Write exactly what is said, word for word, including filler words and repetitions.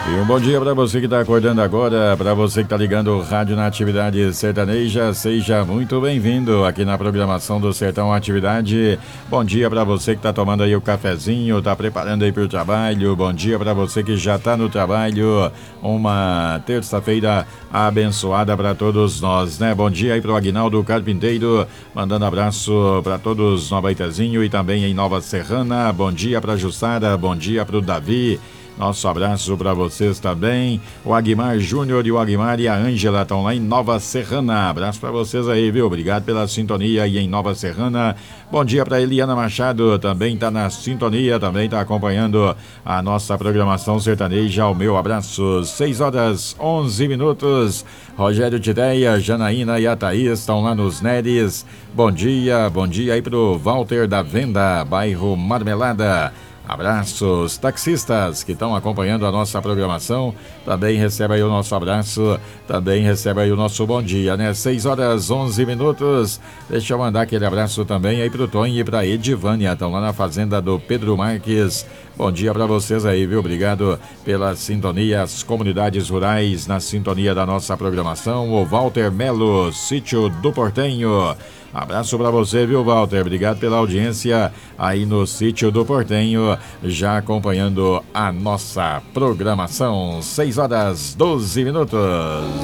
E um bom dia para você que está acordando agora, para você que está ligando o rádio na Atividade Sertaneja, seja muito bem-vindo aqui na programação do Sertão Atividade. Bom dia para você que está tomando aí o cafezinho, está preparando aí para o trabalho. Bom dia para você que já está no trabalho. Uma terça-feira abençoada para todos nós, né? Bom dia aí para o Aguinaldo Carpinteiro, mandando abraço para todos no Abaitezinho e também em Nova Serrana. Bom dia para a Jussara, bom dia para o Davi. Nosso abraço para vocês também. O Aguimar Júnior e o Aguimar e a Ângela estão lá em Nova Serrana. Abraço para vocês aí, viu? Obrigado pela sintonia aí em Nova Serrana. Bom dia para Eliana Machado, também está na sintonia, também está acompanhando a nossa programação sertaneja. O meu abraço, seis horas onze minutos. Rogério Tideia, Janaína e a Thaís estão lá nos Neres. Bom dia, bom dia aí pro Walter da Venda, bairro Marmelada. Abraços, taxistas que estão acompanhando a nossa programação, também recebe aí o nosso abraço, também recebe aí o nosso bom dia, né? seis horas onze minutos, deixa eu mandar aquele abraço também aí pro Tonho e pra Edivânia, estão lá na fazenda do Pedro Marques. Bom dia para vocês aí, viu? Obrigado pela sintonia, as comunidades rurais na sintonia da nossa programação. O Walter Melo, Sítio do Portenho. Abraço para você, viu, Walter? Obrigado pela audiência aí no Sítio do Portenho, já acompanhando a nossa programação. seis horas doze minutos.